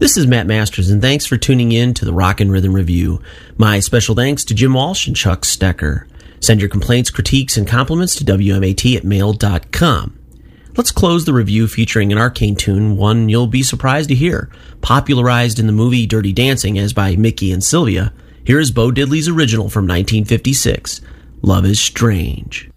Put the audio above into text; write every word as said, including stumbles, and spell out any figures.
This is Matt Masters, and thanks for tuning in to the Rock and Rhythm Review. My special thanks to Jim Walsh and Chuck Stecker. Send your complaints, critiques, and compliments to W M A T at mail dot com. Let's close the review featuring an arcane tune, one you'll be surprised to hear. Popularized in the movie Dirty Dancing as by Mickey and Sylvia, here is Bo Diddley's original from nineteen fifty-six, Love is Strange.